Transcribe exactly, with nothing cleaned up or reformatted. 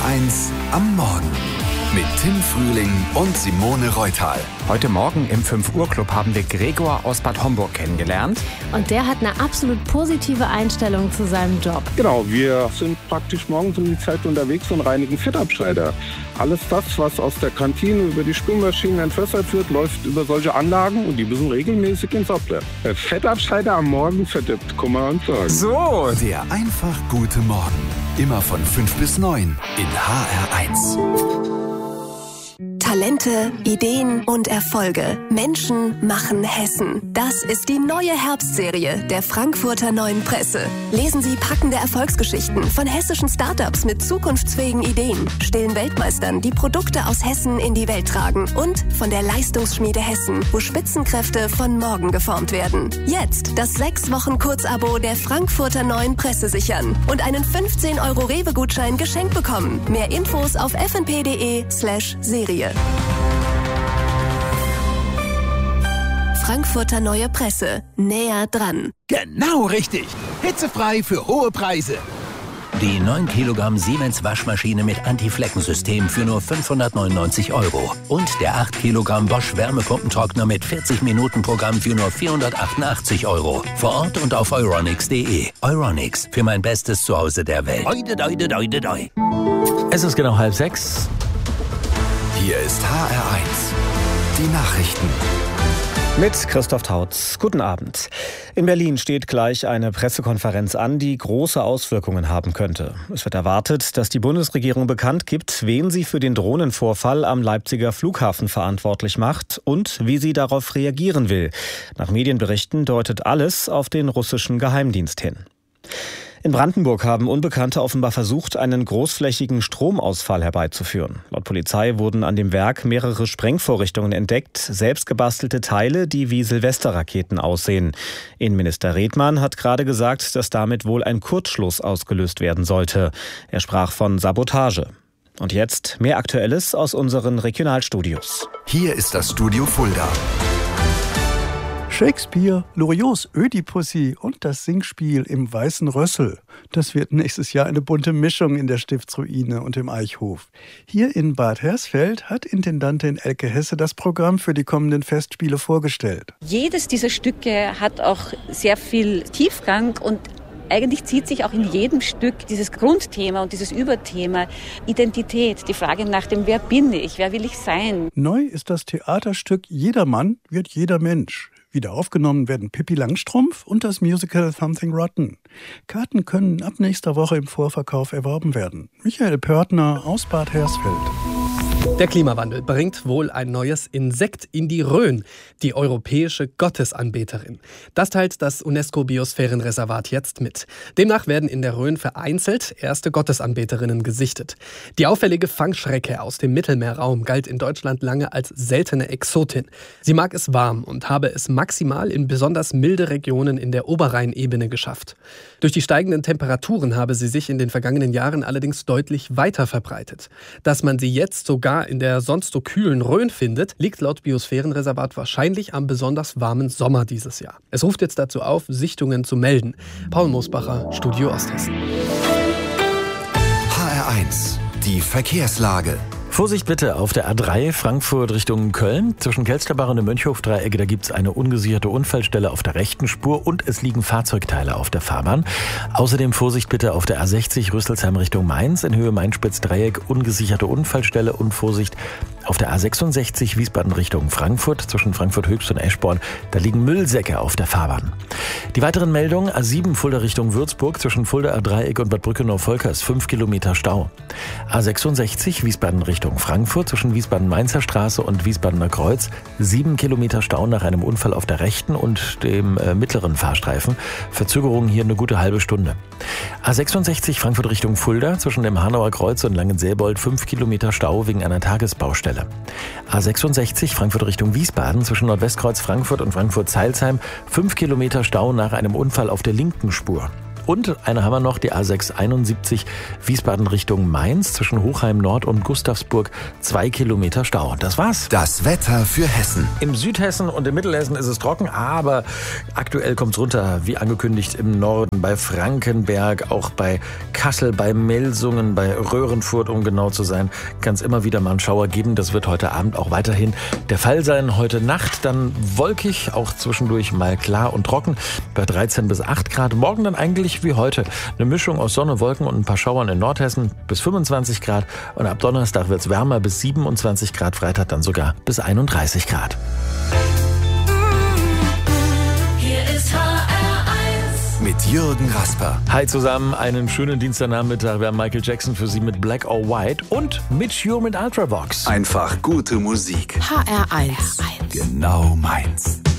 eins am Morgen mit Tim Frühling und Simone Reutal. Heute Morgen im fünf Uhr Club haben wir Gregor aus Bad Homburg kennengelernt. Und der hat eine absolut positive Einstellung zu seinem Job. Genau, wir sind praktisch morgens um die Zeit unterwegs und reinigen Fettabscheider. Alles das, was aus der Kantine über die Spülmaschinen entwässert wird, läuft über solche Anlagen und die müssen regelmäßig ins Ableer. Der Fettabscheider am Morgen verdirbt Kummer und Sorgen. So, Der einfach gute Morgen. Immer von fünf bis neun in H R eins. Talente, Ideen und Erfolge. Menschen machen Hessen. Das ist die neue Herbstserie der Frankfurter Neuen Presse. Lesen Sie packende Erfolgsgeschichten von hessischen Startups mit zukunftsfähigen Ideen, stillen Weltmeistern, die Produkte aus Hessen in die Welt tragen und von der Leistungsschmiede Hessen, wo Spitzenkräfte von morgen geformt werden. Jetzt das sechs Wochen Kurzabo der Frankfurter Neuen Presse sichern und einen fünfzehn Euro Rewe-Gutschein geschenkt bekommen. Mehr Infos auf f n p punkt d e slash Serie. Frankfurter Neue Presse. Näher dran. Genau richtig. Hitzefrei für hohe Preise. Die neun Kilogramm Siemens Waschmaschine mit Anti-Flecken-System für nur fünfhundertneunundneunzig Euro. Und der acht Kilogramm Bosch Wärmepumpentrockner mit vierzig Minuten Programm für nur vierhundertachtundachtzig Euro. Vor Ort und auf euronics punkt de. Euronics, für mein bestes Zuhause der Welt. Oide, oide, oide, oide. Es ist genau halb sechs. Hier ist H R eins. Die Nachrichten. Mit Christoph Tautz. Guten Abend. In Berlin steht gleich eine Pressekonferenz an, die große Auswirkungen haben könnte. Es wird erwartet, dass die Bundesregierung bekannt gibt, wen sie für den Drohnenvorfall am Leipziger Flughafen verantwortlich macht und wie sie darauf reagieren will. Nach Medienberichten deutet alles auf den russischen Geheimdienst hin. In Brandenburg haben Unbekannte offenbar versucht, einen großflächigen Stromausfall herbeizuführen. Laut Polizei wurden an dem Werk mehrere Sprengvorrichtungen entdeckt, selbstgebastelte Teile, die wie Silvesterraketen aussehen. Innenminister Redmann hat gerade gesagt, dass damit wohl ein Kurzschluss ausgelöst werden sollte. Er sprach von Sabotage. Und jetzt mehr Aktuelles aus unseren Regionalstudios. Hier ist das Studio Fulda. Shakespeare, Loriots Ödipussy und das Singspiel im Weißen Rössel. Das wird nächstes Jahr eine bunte Mischung in der Stiftsruine und im Eichhof. Hier in Bad Hersfeld hat Intendantin Elke Hesse das Programm für die kommenden Festspiele vorgestellt. Jedes dieser Stücke hat auch sehr viel Tiefgang und eigentlich zieht sich auch in jedem Stück dieses Grundthema und dieses Überthema Identität, die Frage nach dem, wer bin ich, wer will ich sein. Neu ist das Theaterstück Jedermann wird jeder Mensch. Wieder aufgenommen werden Pippi Langstrumpf und das Musical Something Rotten. Karten können ab nächster Woche im Vorverkauf erworben werden. Michael Pörtner aus Bad Hersfeld. Der Klimawandel bringt wohl ein neues Insekt in die Rhön, die europäische Gottesanbeterin. Das teilt das UNESCO-Biosphärenreservat jetzt mit. Demnach werden in der Rhön vereinzelt erste Gottesanbeterinnen gesichtet. Die auffällige Fangschrecke aus dem Mittelmeerraum galt in Deutschland lange als seltene Exotin. Sie mag es warm und habe es maximal in besonders milde Regionen in der Oberrheinebene geschafft. Durch die steigenden Temperaturen habe sie sich in den vergangenen Jahren allerdings deutlich weiter verbreitet. Dass man sie jetzt sogar in der sonst so kühlen Rhön findet, liegt laut Biosphärenreservat wahrscheinlich am besonders warmen Sommer dieses Jahr. Es ruft jetzt dazu auf, Sichtungen zu melden. Paul Mosbacher, Studio Osthessen. H R eins. Die Verkehrslage. Vorsicht bitte auf der A drei Frankfurt Richtung Köln. Zwischen Kelsterbach und dem Mönchhof-Dreieck, da gibt es eine ungesicherte Unfallstelle auf der rechten Spur und es liegen Fahrzeugteile auf der Fahrbahn. Außerdem Vorsicht bitte auf der A sechzig Rüsselsheim Richtung Mainz, in Höhe Main-Spitz-Dreieck, ungesicherte Unfallstelle und Vorsicht auf der A sechsundsechzig Wiesbaden Richtung Frankfurt, zwischen Frankfurt Höchst und Eschborn, da liegen Müllsäcke auf der Fahrbahn. Die weiteren Meldungen: A sieben Fulda Richtung Würzburg, zwischen Fulda A-Dreieck und Bad Brückenau-Volkers, fünf Kilometer Stau. A sechsundsechzig Wiesbaden Richtung Frankfurt, zwischen Wiesbaden-Mainzer Straße und Wiesbadener Kreuz, sieben Kilometer Stau nach einem Unfall auf der rechten und dem äh, mittleren Fahrstreifen. Verzögerung hier eine gute halbe Stunde. A sechsundsechzig Frankfurt Richtung Fulda, zwischen dem Hanauer Kreuz und Langenselbold, fünf Kilometer Stau wegen einer Tagesbaustelle. A sechsundsechzig Frankfurt Richtung Wiesbaden, zwischen Nordwestkreuz Frankfurt und Frankfurt-Zeilsheim, fünf Kilometer Stau nach einem Unfall auf der linken Spur. Und eine haben wir noch, die A sechs einundsiebzig Wiesbaden Richtung Mainz zwischen Hochheim Nord und Gustavsburg. Zwei Kilometer Stau. Das war's. Das Wetter für Hessen. Im Südhessen und im Mittelhessen ist es trocken, aber aktuell kommt's runter, wie angekündigt im Norden, bei Frankenberg, auch bei Kassel, bei Melsungen, bei Röhrenfurt, um genau zu sein, kann es immer wieder mal einen Schauer geben. Das wird heute Abend auch weiterhin der Fall sein. Heute Nacht dann wolkig, auch zwischendurch mal klar und trocken, bei dreizehn bis acht Grad. Morgen dann eigentlich wie heute eine Mischung aus Sonne, Wolken und ein paar Schauern in Nordhessen bis fünfundzwanzig Grad. Und ab Donnerstag wird es wärmer bis siebenundzwanzig Grad, Freitag dann sogar bis einunddreißig Grad. Hier ist H R eins mit Jürgen Rasper. Hi zusammen, einen schönen Dienstagnachmittag. Wir haben Michael Jackson für Sie mit Black or White und Mitch Ure mit Ultravox. Einfach gute Musik. H R eins. Genau meins.